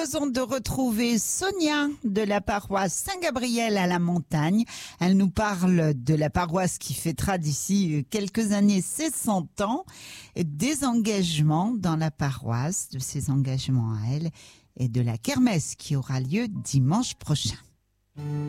De retrouver Sonia de la paroisse Saint-Gabriel à la Montagne. Elle nous parle de la paroisse qui fêtera d'ici quelques années ses 100 ans, des engagements dans la paroisse, de ses engagements à elle et de la kermesse qui aura lieu dimanche prochain.